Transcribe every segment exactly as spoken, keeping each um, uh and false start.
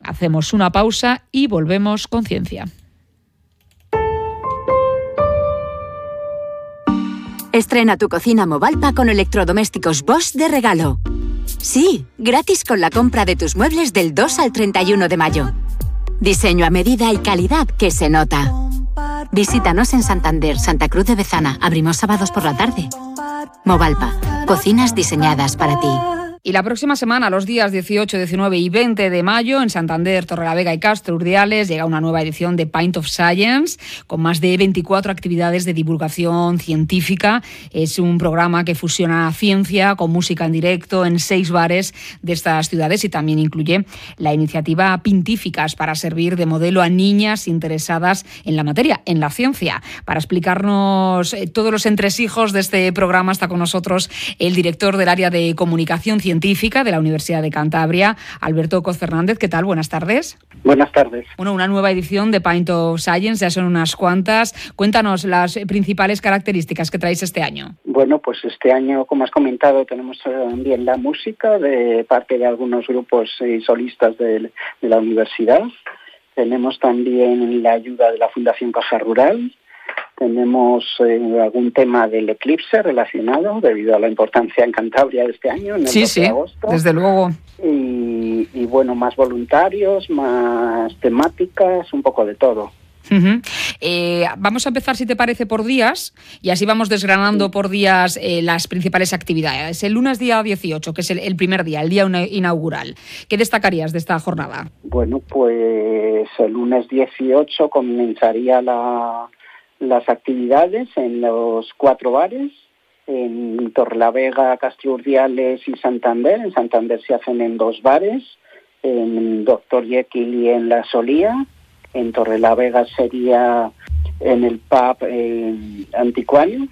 Hacemos una pausa y volvemos con ciencia. Estrena tu cocina Movalpa con electrodomésticos Bosch de regalo. Sí, gratis con la compra de tus muebles del dos al treinta y uno de mayo. Diseño a medida y calidad que se nota. Visítanos en Santander, Santa Cruz de Bezana. Abrimos sábados por la tarde. Movalpa, cocinas diseñadas para ti. Y la próxima semana, los días dieciocho, diecinueve y veinte de mayo, en Santander, Torrelavega y Castro Urdiales, llega una nueva edición de Pint of Science, con más de veinticuatro actividades de divulgación científica. Es un programa que fusiona ciencia con música en directo en seis bares de estas ciudades y también incluye la iniciativa Pintíficas para servir de modelo a niñas interesadas en la materia, en la ciencia. Para explicarnos todos los entresijos de este programa está con nosotros el director del área de comunicación científica científica de la Universidad de Cantabria, Alberto Coz Fernández. ¿Qué tal? Buenas tardes. Buenas tardes. Bueno, una nueva edición de Pint of Science, ya son unas cuantas. Cuéntanos las principales características que traéis este año. Bueno, pues este año, como has comentado, tenemos también la música de parte de algunos grupos y solistas de, de la universidad. Tenemos también la ayuda de la Fundación Caja Rural. Tenemos eh, algún tema del eclipse relacionado, debido a la importancia en Cantabria de este año, en el sí, doce de sí, agosto. Desde luego. Y, y bueno, más voluntarios, más temáticas, un poco de todo. Uh-huh. Eh, vamos a empezar, si te parece, por días y así vamos desgranando sí. por días eh, las principales actividades. El lunes día dieciocho, que es el, el primer día, el día inaugural. ¿Qué destacarías de esta jornada? Bueno, pues el lunes dieciocho comenzaría la... las actividades en los cuatro bares, en Torrelavega, Castro Urdiales y Santander. En Santander se hacen en dos bares, en Doctor Jekyll y en La Solía. En Torrelavega sería en el pub eh, Anticuario.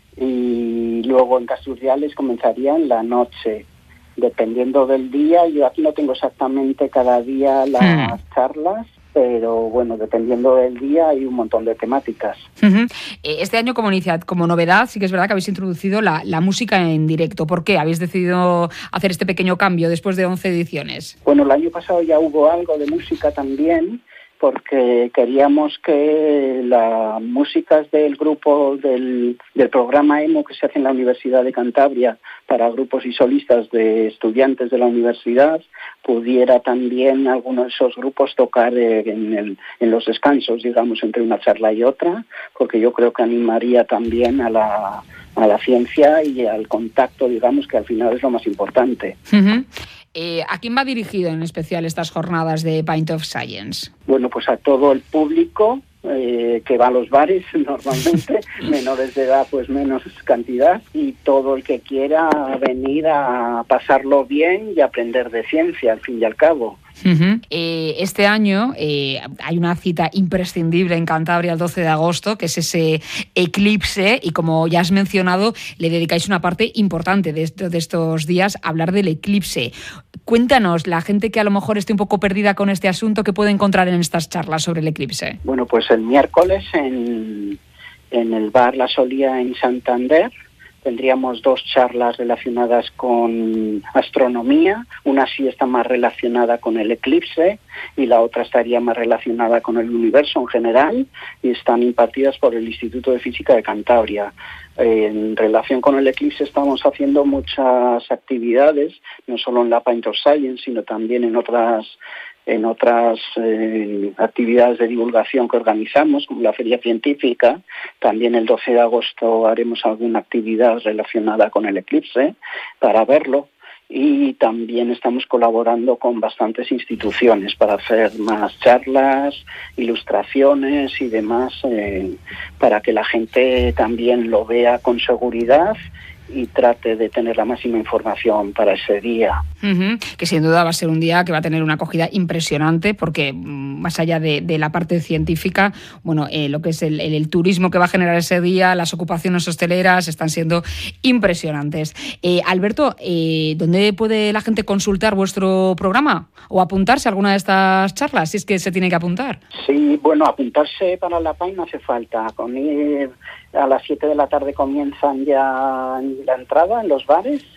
Y luego en Castro Urdiales comenzaría en la noche. Dependiendo del día, yo aquí no tengo exactamente cada día las hmm. charlas, pero bueno, dependiendo del día hay un montón de temáticas. Uh-huh. Este año como, inicia, como novedad sí que es verdad que habéis introducido la, la música en directo. ¿Por qué habéis decidido hacer este pequeño cambio después de once ediciones? Bueno, el año pasado ya hubo algo de música también, porque queríamos que las músicas del grupo del, del programa E M O que se hace en la Universidad de Cantabria para grupos y solistas de estudiantes de la universidad pudiera también alguno de esos grupos tocar en, el, en los descansos, digamos, entre una charla y otra, porque yo creo que animaría también a la, a la ciencia y al contacto, digamos, que al final es lo más importante. Uh-huh. Eh, ¿A quién va dirigido en especial estas jornadas de Pint of Science? Bueno, pues a todo el público eh, que va a los bares normalmente, menores de edad pues menos cantidad, y todo el que quiera venir a pasarlo bien y aprender de ciencia, al fin y al cabo. Uh-huh. Eh, este año eh, hay una cita imprescindible en Cantabria el doce de agosto, que es ese eclipse, y como ya has mencionado, le dedicáis una parte importante de, esto, de estos días a hablar del eclipse. Cuéntanos, la gente que a lo mejor esté un poco perdida con este asunto, ¿qué puede encontrar en estas charlas sobre el eclipse? Bueno, pues el miércoles en, en el bar La Solía en Santander tendríamos dos charlas relacionadas con astronomía. Una sí está más relacionada con el eclipse y la otra estaría más relacionada con el universo en general, y están impartidas por el Instituto de Física de Cantabria. En relación con el eclipse estamos haciendo muchas actividades, no solo en la Pint of Science, sino también en otras en otras eh, actividades de divulgación que organizamos, como la Feria Científica. También el doce de agosto haremos alguna actividad relacionada con el eclipse para verlo. Y también estamos colaborando con bastantes instituciones para hacer más charlas, ilustraciones y demás, eh, para que la gente también lo vea con seguridad y trate de tener la máxima información para ese día. Uh-huh. Que sin duda va a ser un día que va a tener una acogida impresionante, porque más allá de, de la parte científica, bueno, eh, lo que es el, el, el turismo que va a generar ese día, las ocupaciones hosteleras están siendo impresionantes. Eh, Alberto, eh, ¿dónde puede la gente consultar vuestro programa o apuntarse a alguna de estas charlas, si es que se tiene que apuntar? Sí, bueno, apuntarse para la P A I no hace falta. Con ir a las siete de la tarde comienzan ya la entrada en los bares.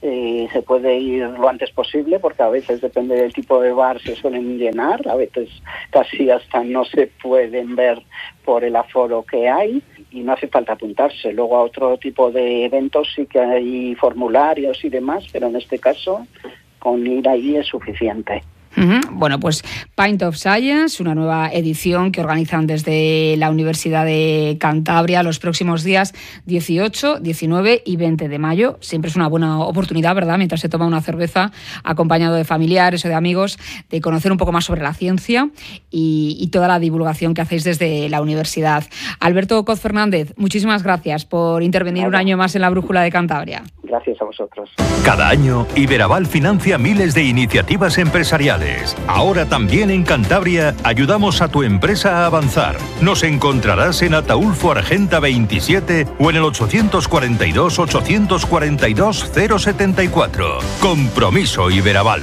eh, se puede ir lo antes posible, porque a veces depende del tipo de bar se suelen llenar, a veces casi hasta no se pueden ver por el aforo que hay y no hace falta apuntarse. Luego a otro tipo de eventos sí que hay formularios y demás, pero en este caso con ir ahí es suficiente. Uh-huh. Bueno, pues Pint of Science, una nueva edición que organizan desde la Universidad de Cantabria los próximos días dieciocho, diecinueve y veinte de mayo. Siempre es una buena oportunidad, ¿verdad?, mientras se toma una cerveza acompañado de familiares o de amigos, de conocer un poco más sobre la ciencia y, y toda la divulgación que hacéis desde la universidad. Alberto Coz Fernández, muchísimas gracias por intervenir Nada. un año más en la Brújula de Cantabria. Gracias a vosotros. Cada año, Iberaval financia miles de iniciativas empresariales. Ahora también en Cantabria ayudamos a tu empresa a avanzar. Nos encontrarás en Ataulfo Argenta veintisiete o en el ochocientos cuarenta y dos, ochocientos cuarenta y dos, cero setenta y cuatro. Compromiso Iberaval.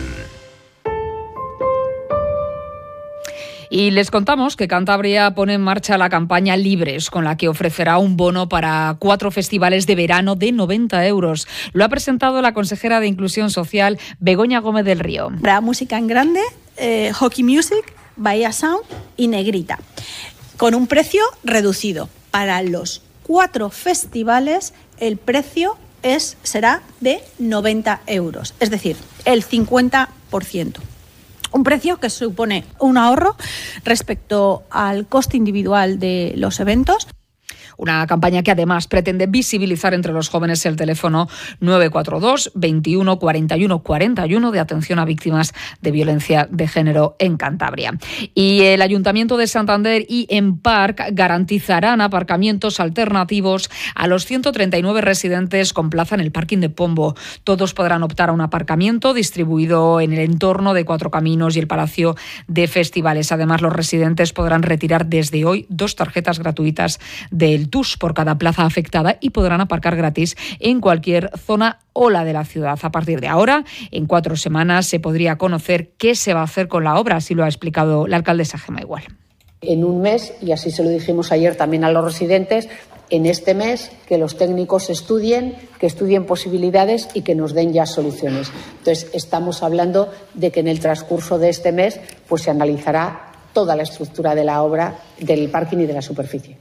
Y les contamos que Cantabria pone en marcha la campaña Libres, con la que ofrecerá un bono para cuatro festivales de verano de noventa euros. Lo ha presentado la consejera de Inclusión Social, Begoña Gómez del Río. Habrá música en grande, eh, Hockey Music, Bahía Sound y Negrita, con un precio reducido. Para los cuatro festivales el precio es, será de noventa euros, es decir, el cincuenta por ciento. Un precio que supone un ahorro respecto al coste individual de los eventos. Una campaña que además pretende visibilizar entre los jóvenes el teléfono nueve cuatro dos, veintiuno, cuarenta y uno, cuarenta y uno de atención a víctimas de violencia de género en Cantabria. Y el Ayuntamiento de Santander y Emparc garantizarán aparcamientos alternativos a los ciento treinta y nueve residentes con plaza en el parking de Pombo. Todos podrán optar a un aparcamiento distribuido en el entorno de Cuatro Caminos y el Palacio de Festivales. Además, los residentes podrán retirar desde hoy dos tarjetas gratuitas del T U S por cada plaza afectada y podrán aparcar gratis en cualquier zona o la de la ciudad. A partir de ahora, en cuatro semanas, se podría conocer qué se va a hacer con la obra, así lo ha explicado la alcaldesa Gemma Igual. En un mes, y así se lo dijimos ayer también a los residentes, en este mes que los técnicos estudien, que estudien posibilidades y que nos den ya soluciones. Entonces, estamos hablando de que en el transcurso de este mes pues se analizará toda la estructura de la obra, del parking y de la superficie.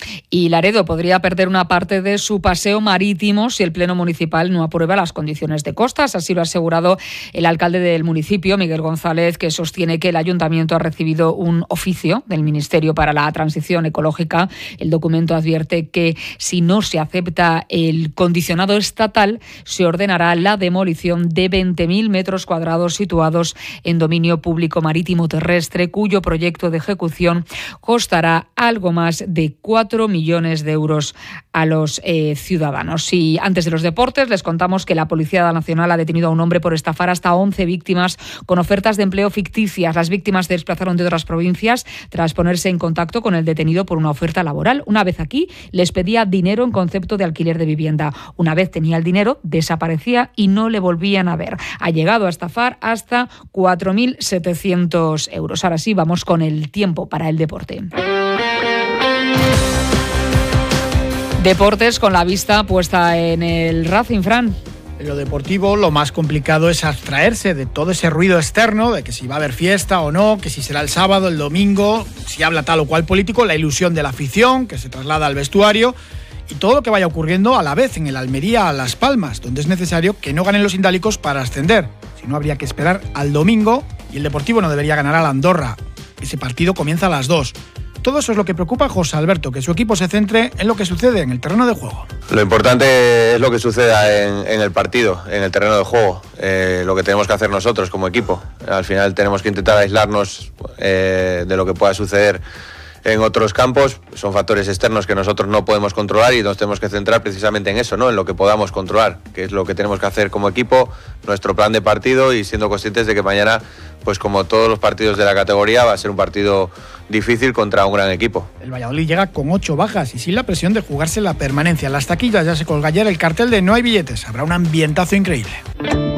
Y Laredo podría perder una parte de su paseo marítimo si el Pleno Municipal no aprueba las condiciones de costas. Así lo ha asegurado el alcalde del municipio, Miguel González, que sostiene que el ayuntamiento ha recibido un oficio del Ministerio para la Transición Ecológica. El documento advierte que si no se acepta el condicionado estatal, se ordenará la demolición de veinte mil metros cuadrados situados en dominio público marítimo terrestre, cuyo proyecto de ejecución costará algo más de cuatro millones de euros a los eh, ciudadanos. Y antes de los deportes, les contamos que la Policía Nacional ha detenido a un hombre por estafar hasta once víctimas con ofertas de empleo ficticias. Las víctimas se desplazaron de otras provincias tras ponerse en contacto con el detenido por una oferta laboral. Una vez aquí, les pedía dinero en concepto de alquiler de vivienda. Una vez tenía el dinero, desaparecía y no le volvían a ver. Ha llegado a estafar hasta cuatro mil setecientos euros. Ahora sí, vamos con el tiempo para el deporte. Deportes con la vista puesta en el Racing, Fran. En lo deportivo, lo más complicado es abstraerse de todo ese ruido externo, de que si va a haber fiesta o no, que si será el sábado, el domingo, si habla tal o cual político, la ilusión de la afición, que se traslada al vestuario, y todo lo que vaya ocurriendo a la vez en el Almería a Las Palmas, donde es necesario que no ganen los indálicos para ascender. Si no, habría que esperar al domingo, y el Deportivo no debería ganar al Andorra. Ese partido comienza a las dos. Todo eso es lo que preocupa a José Alberto, que su equipo se centre en lo que sucede en el terreno de juego. Lo importante es lo que suceda en, en el partido, en el terreno de juego, eh, lo que tenemos que hacer nosotros como equipo. Al final tenemos que intentar aislarnos eh, de lo que pueda suceder en otros campos. Son factores externos que nosotros no podemos controlar y nos tenemos que centrar precisamente en eso, ¿no? En lo que podamos controlar, que es lo que tenemos que hacer como equipo, nuestro plan de partido, y siendo conscientes de que mañana, pues como todos los partidos de la categoría, va a ser un partido difícil contra un gran equipo. El Valladolid llega con ocho bajas y sin la presión de jugarse la permanencia. Las taquillas ya se colga ayer el cartel de no hay billetes. Habrá un ambientazo increíble.